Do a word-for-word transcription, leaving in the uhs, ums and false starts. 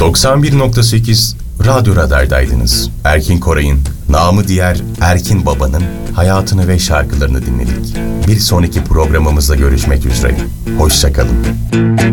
doksan bir nokta sekiz Radyo Radar'daydınız. Erkin Koray'ın, namı diğer Erkin Baba'nın hayatını ve şarkılarını dinledik. Bir sonraki programımızda görüşmek üzere. Hoşça kalın.